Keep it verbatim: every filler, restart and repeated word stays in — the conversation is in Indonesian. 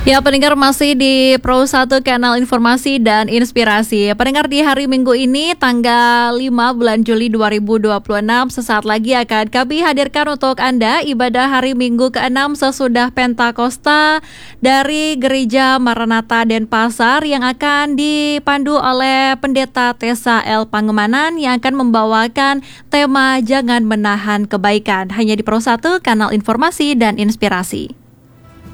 Ya, pendengar masih di Pro satu Kanal Informasi dan Inspirasi. Pendengar, di hari Minggu ini tanggal lima bulan Juli dua ribu dua puluh enam, sesaat lagi akan kami hadirkan untuk Anda ibadah hari Minggu keenam sesudah Pentakosta dari Gereja Maranatha Denpasar yang akan dipandu oleh Pendeta Tessa L. Pangemanan yang akan membawakan tema Jangan Menahan Kebaikan hanya di Pro satu Kanal Informasi dan Inspirasi.